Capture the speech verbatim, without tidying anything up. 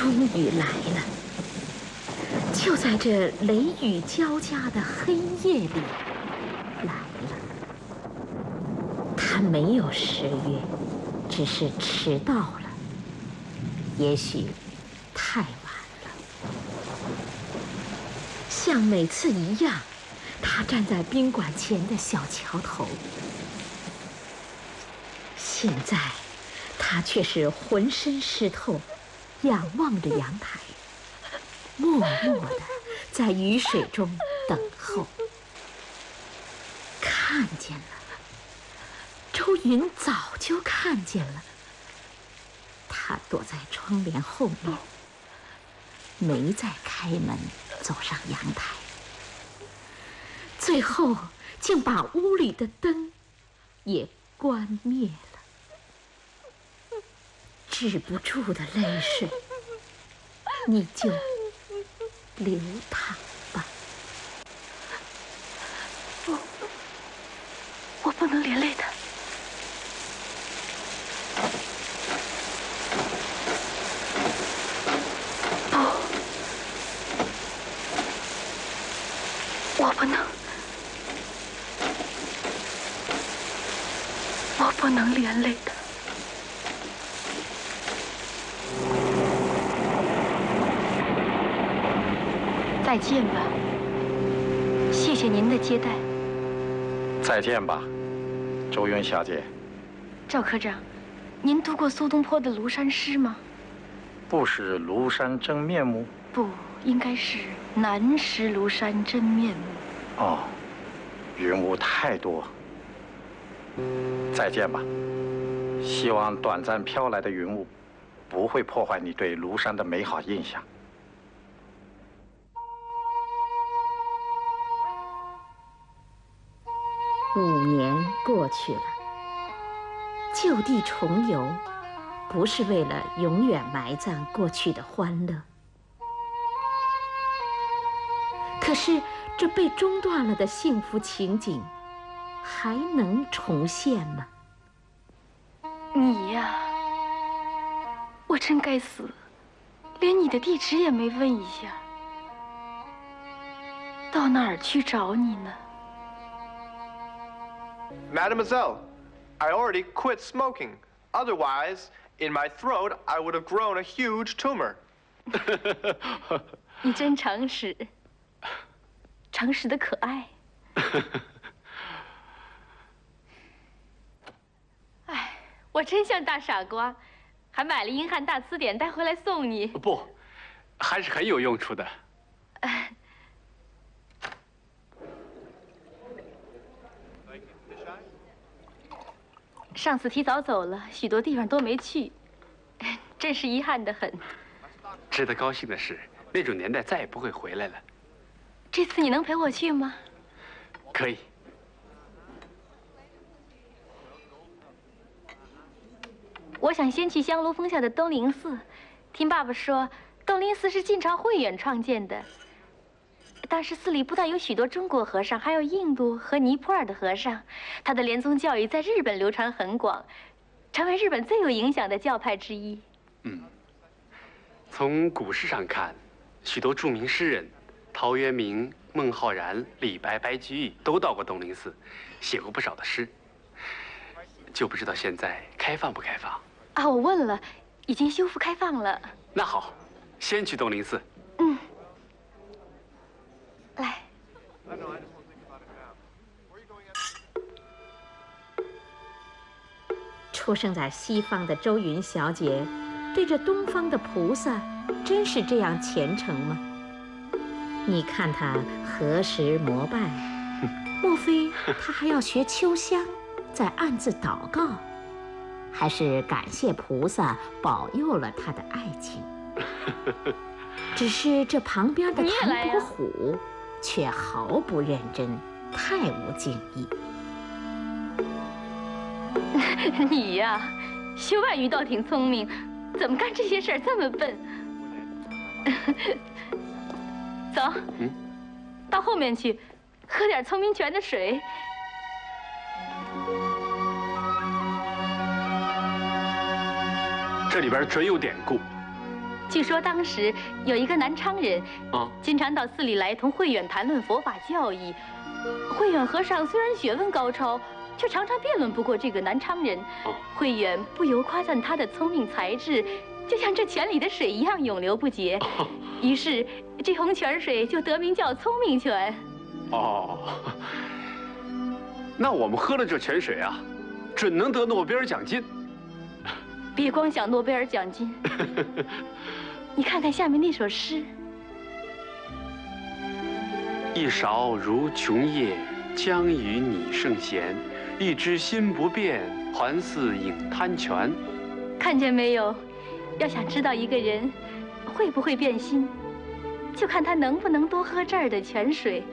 终于来了，就在这雷雨交加的黑夜里来了。他没有失约，只是迟到了，也许太晚了。像每次一样，他站在宾馆前的小桥头。现在他却是浑身湿透，仰望着阳台，默默地在雨水中等候。看见了，周云早就看见了。他躲在窗帘后面，没再开门走上阳台，最后竟把屋里的灯也关灭了。止不住的泪水，你就流淌吧。 不，我不能连累他。不，我不能，我不能连累他。再见吧，谢谢您的接待。 再见吧，周云小姐。 赵科长，您读过苏东坡的《庐山诗》吗？ 不识庐山真面目。 不，应该是难识庐山真面目。 哦，云雾太多。再见吧，希望短暂飘来的云雾不会破坏你对庐山的美好印象。 五年过去了，就地重游，不是为了永远埋葬过去的欢乐。可是这被中断了的幸福情景，还能重现吗？ 你呀，我真该死，连你的地址也没问一下，到哪儿去找你呢？ Mademoiselle, I already quit smoking. Otherwise, in my throat, I would have grown a huge tumor. 你真诚实，诚实的可爱。哎，我真像大傻瓜，还买了英汉大词典带回来送你。 不，还是很有用处的。 上次提早走了，许多地方都没去，真是遗憾得很。 值得高兴的是，那种年代再也不会回来了。 这次你能陪我去吗？ 可以。 我想先去香炉峰下的东林寺，听爸爸说，东林寺是晋朝慧远创建的。当时寺里不但有许多中国和尚，还有印度和尼泊尔的和尚。他的莲宗教义在日本流传很广，成为日本最有影响的教派之一。 嗯，从古诗上看，许多著名诗人，陶渊明、孟浩然、李白、白居易都到过东林寺，写过不少的诗。就不知道现在开放不开放？ 啊，我问了，已经修复开放了。 那好，先去东林寺。 嗯。 来， 出生在西方的周云小姐，对着东方的菩萨，真是这样虔诚吗？你看她何时膜拜？莫非她还要学秋香，在暗自祷告，还是感谢菩萨保佑了她的爱情？只是这旁边的唐伯虎。 却毫不认真，太无敬意。 你呀，学外语倒挺聪明，怎么干这些事儿这么笨？走，嗯，到后面去，喝点聪明泉的水。 这里边准有典故， 据说当时有一个南昌人， 啊， 经常到寺里来同慧远谈论佛法教义。慧远和尚虽然学问高超，却常常辩论不过这个南昌人。慧远不由夸赞他的聪明才智，就像这泉里的水一样永流不竭。于是这洪泉水就得名叫聪明泉。 哦，那我们喝了这泉水啊，准能得诺贝尔奖金。 别光想诺贝尔奖金，你看看下面那首诗： 一勺如琼液，将与你圣贤。一知心不变，还似饮贪泉。 看见没有？要想知道一个人会不会变心，就看他能不能多喝这儿的泉水。